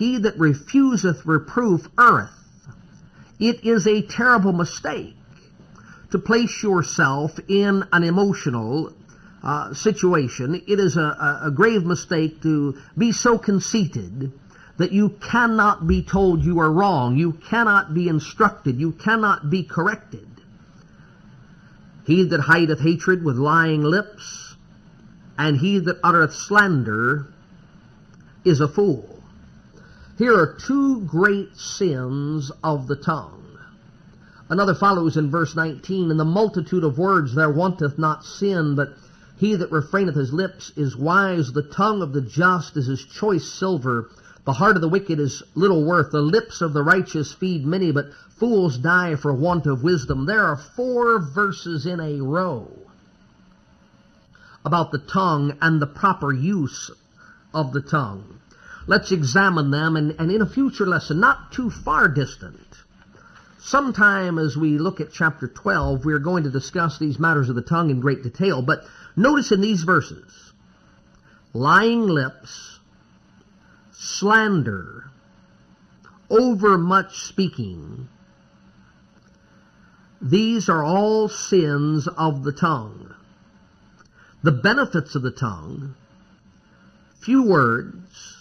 he that refuseth reproof erreth. It is a terrible mistake to place yourself in an emotional situation. It is a grave mistake to be so conceited that you cannot be told you are wrong. You cannot be instructed. You cannot be corrected. He that hideth hatred with lying lips, and he that uttereth slander, is a fool. Here are two great sins of the tongue. Another follows in verse 19, In the multitude of words there wanteth not sin, but he that refraineth his lips is wise. The tongue of the just is as choice silver. The heart of the wicked is little worth. The lips of the righteous feed many, but fools die for want of wisdom. There are 4 verses in a row about the tongue and the proper use of the tongue. Let's examine them, and in a future lesson, not too far distant, sometime as we look at chapter 12, we're going to discuss these matters of the tongue in great detail. But notice in these verses, lying lips, slander, overmuch speaking, these are all sins of the tongue. The benefits of the tongue: few words,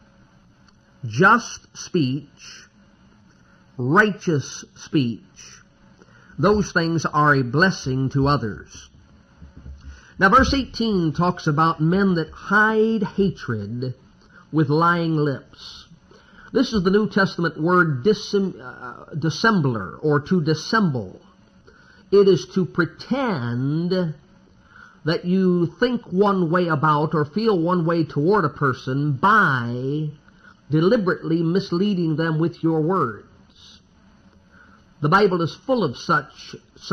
just speech, righteous speech. Those things are a blessing to others. Now verse 18 talks about men that hide hatred with lying lips. This is the New Testament word dissembler, or to dissemble. It is to pretend that you think one way about or feel one way toward a person by deliberately misleading them with your words. The Bible is full of such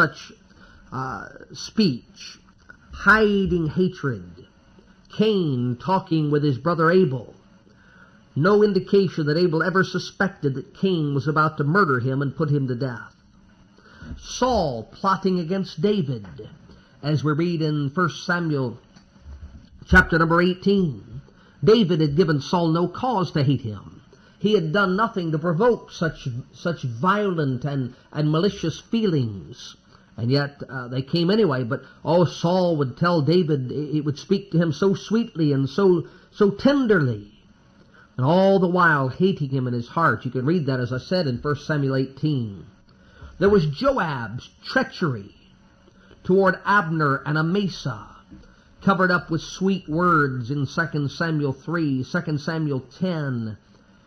speech, hiding hatred. Cain talking with his brother Abel. No indication that Abel ever suspected that Cain was about to murder him and put him to death. Saul plotting against David, as we read in 1 Samuel chapter number 18. David had given Saul no cause to hate him. He had done nothing to provoke such violent and malicious feelings. And yet they came anyway. But Saul would tell David, he would speak to him so sweetly and so tenderly. And all the while hating him in his heart. You can read that, as I said, in 1 Samuel 18. There was Joab's treachery toward Abner and Amasa, covered up with sweet words in 2 Samuel 3, 2 Samuel 10.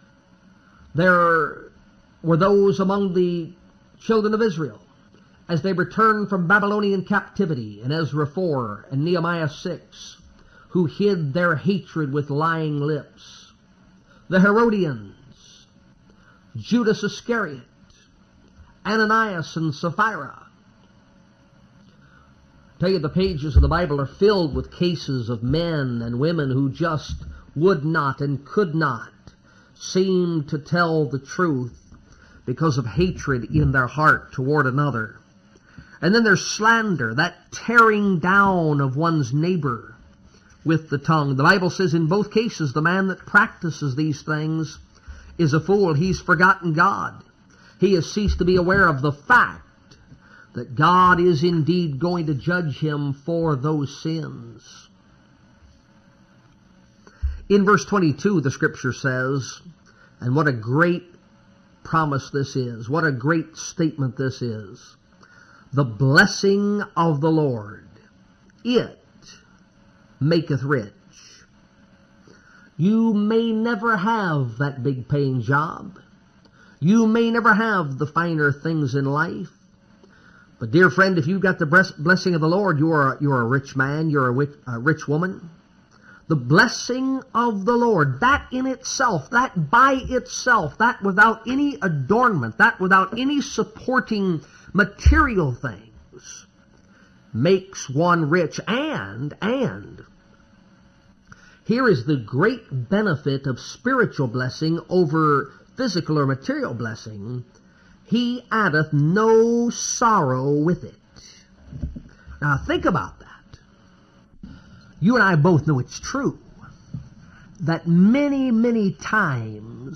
There were those among the children of Israel, as they returned from Babylonian captivity in Ezra 4 and Nehemiah 6, who hid their hatred with lying lips. The Herodians, Judas Iscariot, Ananias and Sapphira. I tell you, the pages of the Bible are filled with cases of men and women who just would not and could not seem to tell the truth because of hatred in their heart toward another. And then there's slander, that tearing down of one's neighbor with the tongue. The Bible says in both cases, the man that practices these things is a fool. He's forgotten God. He has ceased to be aware of the fact that God is indeed going to judge him for those sins. In verse 22, the Scripture says, and what a great promise this is, what a great statement this is, the blessing of the Lord, it maketh rich. You may never have that big paying job. You may never have the finer things in life. But dear friend, if you've got the blessing of the Lord, you're a rich man, you're a rich woman. The blessing of the Lord, that in itself, that by itself, that without any adornment, that without any supporting material things, makes one rich. And here is the great benefit of spiritual blessing over physical or material blessing. He addeth no sorrow with it. Now think about that. You and I both know it's true that many, many times